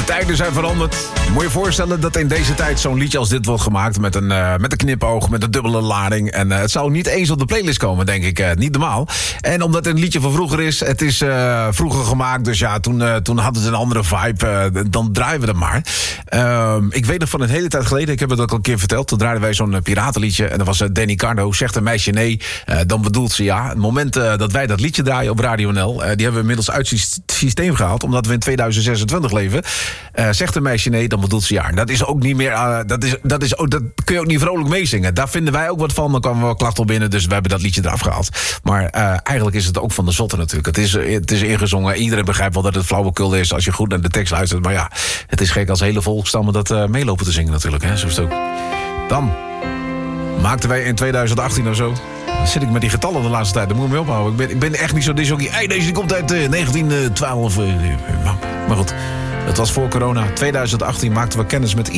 Tijden zijn veranderd. Moet je voorstellen dat in deze tijd zo'n liedje als dit wordt gemaakt... met een knipoog, met een dubbele lading. En het zou niet eens op de playlist komen, denk ik. Niet normaal. En omdat het een liedje van vroeger is... het is vroeger gemaakt, dus ja, toen had het een andere vibe. Dan draaien we het maar. Ik weet nog van een hele tijd geleden... ik heb het ook al een keer verteld... toen draaiden wij zo'n piratenliedje... en dat was Danny Cardo. Zegt een meisje nee, dan bedoelt ze ja. Het moment dat wij dat liedje draaien op Radio NL... die hebben we inmiddels uit het systeem gehaald... omdat we in 2026 leven... zegt een meisje nee, dan bedoelt ze ja. Dat is ook niet meer... dat kun je ook niet vrolijk meezingen. Daar vinden wij ook wat van. Dan kwamen we klachten op binnen, dus we hebben dat liedje eraf gehaald. Maar eigenlijk is het ook van de zotte natuurlijk. Het is ingezongen. Iedereen begrijpt wel dat het flauwekul is... als je goed naar de tekst luistert. Maar ja, het is gek als hele volkstammen dat meelopen te zingen natuurlijk. Hè? Zo is het ook. Dan maakten wij in 2018 of zo... Dan zit ik met die getallen de laatste tijd. Daar moet ik mee ophouden. Ik ben echt niet zo disjockey. Hey, deze komt uit 1912. Maar goed, dat was voor corona. 2018 maakten we kennis met